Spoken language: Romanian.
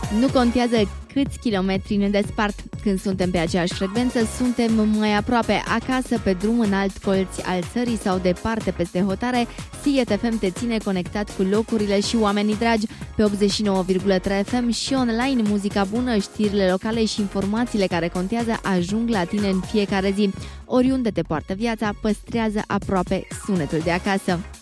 Nu contează câți kilometri ne despart. Când suntem pe aceeași frecvență, suntem mai aproape. Acasă, pe drum, în alt colț al țării sau departe peste hotare, Sighet FM te ține conectat cu locurile și oamenii dragi. Pe 89,3 FM și online, muzica bună, știrile locale și informațiile care contează ajung la tine în fiecare zi. Oriunde te poartă viața, păstrează aproape sunetul de acasă.